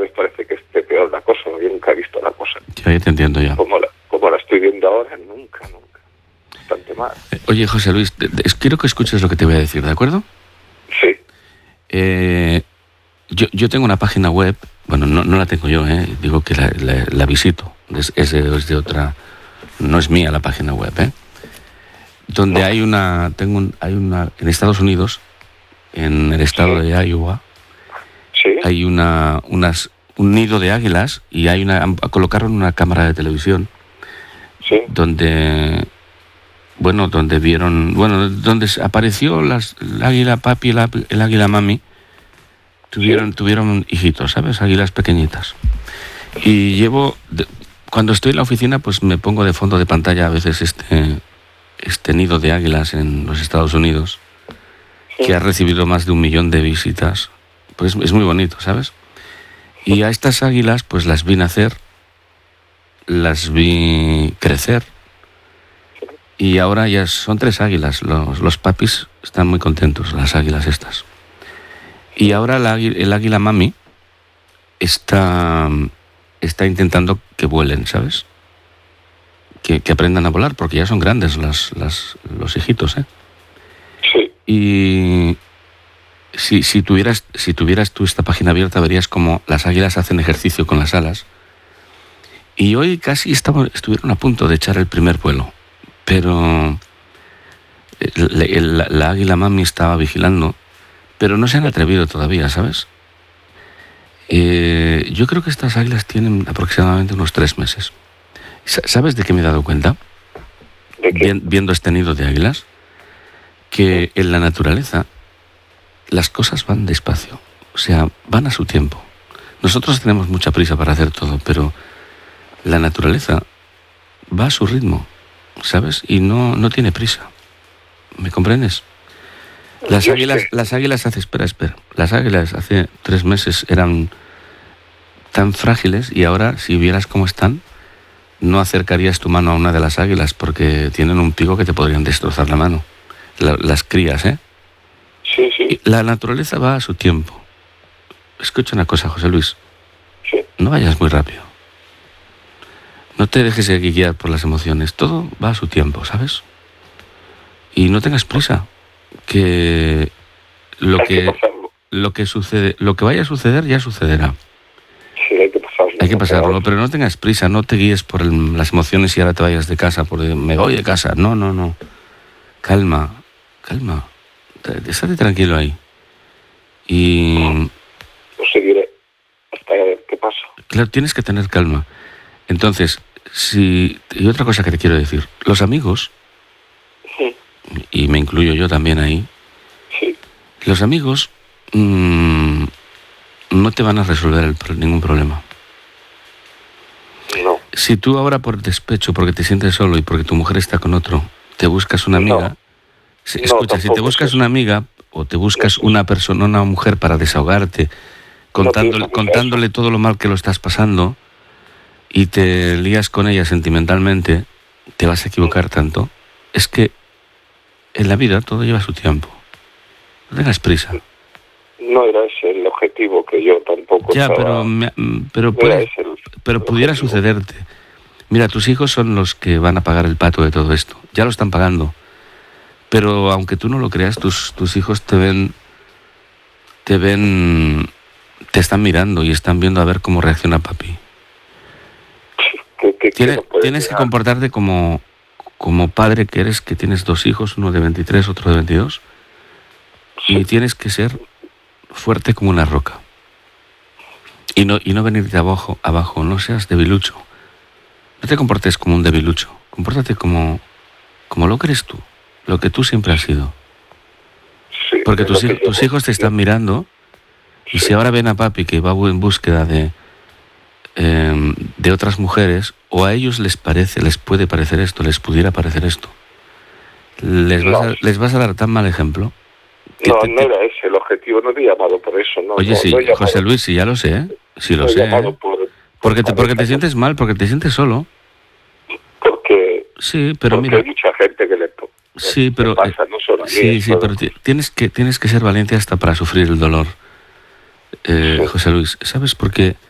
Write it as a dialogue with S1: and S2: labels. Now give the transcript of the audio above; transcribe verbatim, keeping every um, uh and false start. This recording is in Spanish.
S1: vez parece que esté peor la cosa, yo nunca he visto la cosa.
S2: Ya, ya te entiendo ya.
S1: Como la, como la estoy viendo ahora, nunca, nunca. Bastante mal.
S2: Eh, oye, José Luis, de, de, quiero que escuches lo que te voy a decir, ¿de acuerdo?
S1: Sí.
S2: Eh, yo, yo tengo una página web, bueno, no, no la tengo yo, ¿eh? Digo que la, la, la visito, es, es, de, es de otra, no es mía la página web, ¿eh? Donde no. hay una, tengo un, hay una, en Estados Unidos, en el estado sí. de Iowa,
S1: sí.
S2: hay una, unas, un nido de águilas y hay una, colocaron una cámara de televisión,
S1: sí.
S2: donde, bueno, donde vieron, bueno, donde apareció las, el águila papi y el, el águila mami, tuvieron, sí. tuvieron hijitos, ¿sabes? Águilas pequeñitas. Y llevo, de, cuando estoy en la oficina, pues me pongo de fondo de pantalla a veces este, este nido de águilas en los Estados Unidos, sí. que ha recibido más de un millón de visitas. Pues es muy bonito, ¿sabes? Y a estas águilas, pues las vi nacer, las vi crecer, y ahora ya son tres águilas. Los, los papis están muy contentos, las águilas estas. Y ahora la, el águila mami está, está intentando que vuelen, ¿sabes? Que, que aprendan a volar, porque ya son grandes las, las, los hijitos, ¿eh?
S1: Sí.
S2: Y si, si, tuvieras, si tuvieras tú esta página abierta, verías cómo las águilas hacen ejercicio con las alas. Y hoy casi estaba, estuvieron a punto de echar el primer vuelo, pero la, la, la águila mami estaba vigilando, pero no se han atrevido todavía, ¿sabes? Eh, yo creo que estas águilas tienen aproximadamente unos tres meses. ¿Sabes de qué me he dado cuenta?
S1: ¿De qué?
S2: Bien, viendo este nido de águilas, que en la naturaleza las cosas van despacio, o sea, van a su tiempo. Nosotros tenemos mucha prisa para hacer todo, pero la naturaleza va a su ritmo, ¿sabes? Y no, no tiene prisa. ¿Me comprendes? Las águilas, las águilas hace, espera, espera. Las águilas hace tres meses eran tan frágiles y ahora, si vieras cómo están, no acercarías tu mano a una de las águilas porque tienen un pico que te podrían destrozar la mano. La, las crías, ¿eh?
S1: Sí, sí.
S2: Y la naturaleza va a su tiempo. Escucha una cosa, José Luis.
S1: Sí.
S2: No vayas muy rápido. No te dejes guiar por las emociones. Todo va a su tiempo, ¿sabes? Y no tengas prisa. Que lo
S1: hay
S2: que,
S1: que pasarlo.
S2: lo que sucede, lo que vaya a suceder ya sucederá.
S1: Sí, hay que pasarlo.
S2: Hay que pasarlo, pero no tengas prisa, no te guíes por el, las emociones y ahora te vayas de casa, porque me voy de casa. No, no, no. Calma, calma. Estate tranquilo ahí. Y
S1: Lo seguiré hasta ver qué pasa.
S2: claro, tienes que tener calma. Entonces, si y otra cosa que te quiero decir, los amigos,
S1: Sí.
S2: y me incluyo yo también ahí,
S1: Sí.
S2: los amigos mmm, no te van a resolver el, ningún problema.
S1: No.
S2: Si tú ahora por despecho, porque te sientes solo y porque tu mujer está con otro, te buscas una amiga,
S1: No.
S2: si,
S1: No,
S2: escucha, si te
S1: tampoco
S2: buscas
S1: es
S2: una amiga o te buscas
S1: Eso.
S2: una persona, una mujer para desahogarte, contándole,
S1: pienso que sea
S2: contándole todo lo mal que lo estás pasando y te lías con ella sentimentalmente, te vas a equivocar tanto. Es que en la vida todo lleva su tiempo. No tengas prisa.
S1: No era ese el objetivo, que yo tampoco
S2: Ya,
S1: estaba...
S2: pero, me- pero,
S1: No
S2: puede-
S1: era ese el-
S2: pero
S1: el
S2: pudiera
S1: objetivo.
S2: sucederte. Mira, tus hijos son los que van a pagar el pato de todo esto. Ya lo están pagando. Pero aunque tú no lo creas, tus, tus hijos te ven, te ven, te están mirando y están viendo a ver cómo reacciona papi.
S1: que, que,
S2: Tiene-
S1: que no puede
S2: tienes que
S1: llegar.
S2: comportarte como, como padre que eres, que tienes dos hijos, uno de veintitrés, otro de veintidós, y tienes que ser fuerte como una roca. Y no, y no venirte abajo, abajo, no seas debilucho. No te comportes como un debilucho, compórtate como, como lo que eres tú, lo que tú siempre has sido.
S1: Sí,
S2: Porque
S1: es
S2: tus,
S1: lo que
S2: hij- tus
S1: yo-
S2: hijos te están mirando y si ahora ven a papi que va en búsqueda de, eh, de otras mujeres, o a ellos les parece, les puede parecer esto, les pudiera parecer esto, les vas,
S1: No.
S2: a, les vas a dar tan mal ejemplo. que
S1: No,
S2: te-
S1: no
S2: te-
S1: era ese el objetivo, no te he llamado por eso. No,
S2: Oye,
S1: no,
S2: sí,
S1: no he llamado,
S2: José Luis, sí, ya lo sé, ¿eh? Sí
S1: no
S2: lo
S1: he
S2: sé,
S1: llamado
S2: ¿eh?
S1: por, por
S2: Porque te, porque te
S1: pareja,
S2: sientes mal, porque te sientes solo.
S1: Porque,
S2: Sí, pero
S1: porque
S2: mira,
S1: hay mucha gente que le,
S2: sí,
S1: le
S2: pero
S1: pasa, no solo a mí.
S2: sí, sí,
S1: solo-
S2: pero ti- tienes que tienes que ser valiente hasta para sufrir el dolor, eh,
S1: Sí.
S2: José Luis. ¿Sabes por qué?